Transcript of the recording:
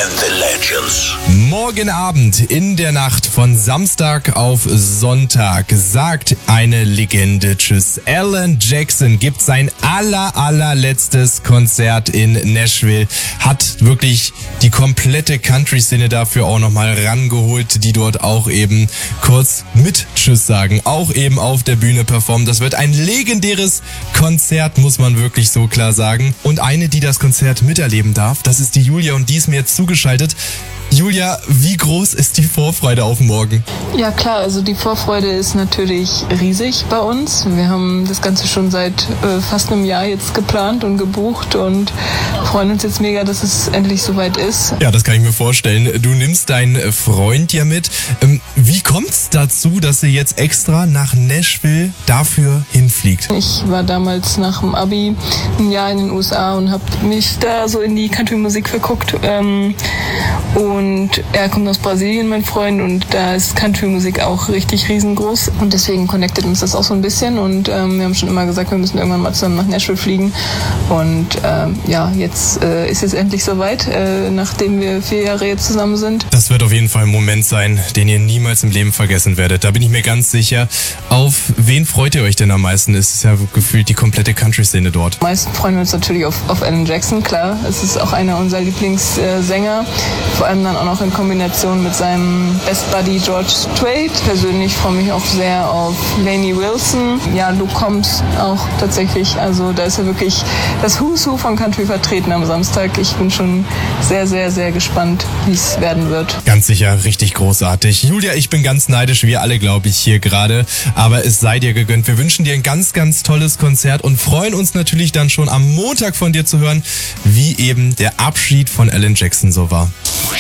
and the Legends. Morgen Abend in der Nacht von Samstag auf Sonntag sagt eine Legende Tschüss. Alan Jackson gibt sein allerletztes Konzert in Nashville, hat wirklich die komplette Country-Szene dafür auch nochmal rangeholt, die dort auch eben kurz mit Tschüss sagen, auch eben auf der Bühne performen. Das wird ein legendäres Konzert, muss man wirklich so klar sagen. Und eine, die das Konzert miterleben darf, das ist die Julia und die ist mir jetzt zugeschaltet. Julia, wie groß ist die Vorfreude auf morgen? Ja klar, also die Vorfreude ist natürlich riesig bei uns. Wir haben das Ganze schon seit fast einem Jahr jetzt geplant und gebucht und freuen uns jetzt mega, dass es endlich soweit ist. Ja, das kann ich mir vorstellen. Du nimmst deinen Freund ja mit. Wie kommt's dazu, dass ihr jetzt extra nach Nashville dafür hinfliegt? Ich war damals nach dem Abi ein Jahr in den USA und habe mich da so in die Country-Musik verguckt. Und er kommt aus Brasilien, mein Freund, und da ist Country-Musik auch richtig riesengroß. Und deswegen connectet uns das auch so ein bisschen. Und wir haben schon immer gesagt, wir müssen irgendwann mal zusammen nach Nashville fliegen. Und jetzt ist es endlich soweit, nachdem wir 4 Jahre jetzt zusammen sind. Das wird auf jeden Fall ein Moment sein, den ihr niemals im Leben vergessen werdet. Da bin ich mir ganz sicher. Auf wen freut ihr euch denn am meisten? Es ist ja gefühlt die komplette Country-Szene dort. Am meisten freuen wir uns natürlich auf Alan Jackson, klar. Es ist auch einer unserer Lieblingssänger. Vor allem dann auch noch in Kombination mit seinem Best Buddy George Strait. Persönlich freue mich auch sehr auf Lainey Wilson. Ja, Luke Combs auch tatsächlich. Also da ist ja wirklich das Who's Who von Country vertreten am Samstag. Ich bin schon sehr gespannt, wie es werden wird. Ganz sicher, richtig großartig. Julia, ich bin ganz neidisch, wir alle, glaube ich, hier gerade. Aber es sei dir gegönnt. Wir wünschen dir ein ganz tolles Konzert und freuen uns natürlich dann schon am Montag von dir zu hören, wie eben der Abschied von Alan Jackson so war.